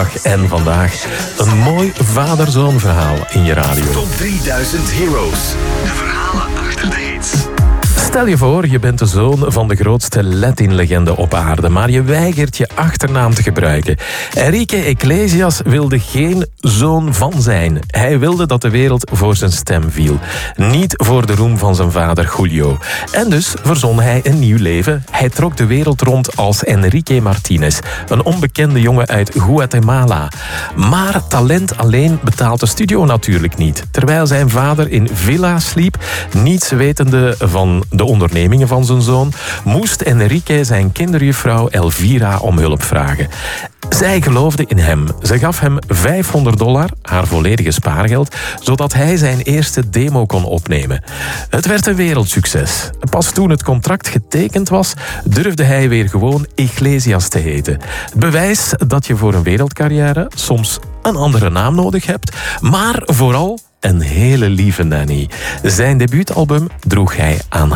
En vandaag een mooi vader-zoon verhaal in je radio. Top 3000 Heroes. De verhalen achter de hits. Stel je voor, je bent de zoon van de grootste Latin-legende op aarde, maar je weigert je achternaam te gebruiken. Enrique Iglesias wilde geen zoon van zijn. Hij wilde dat de wereld voor zijn stem viel. Niet voor de roem van zijn vader Julio. En dus verzon hij een nieuw leven. Hij trok de wereld rond als Enrique Martinez, een onbekende jongen uit Guatemala. Maar talent alleen betaalt de studio natuurlijk niet. Terwijl zijn vader in villa sliep, niets wetende van de ondernemingen van zijn zoon, moest Enrique zijn kinderjuffrouw Elvira om hulp vragen. Zij geloofde in hem. Ze gaf hem $500, haar volledige spaargeld, zodat hij zijn eerste demo kon opnemen. Het werd een wereldsucces. Pas toen het contract getekend was, durfde hij weer gewoon Iglesias te heten. Het bewijs dat je voor een wereldcarrière soms een andere naam nodig hebt, maar vooral een hele lieve nanny. Zijn debuutalbum droeg hij aan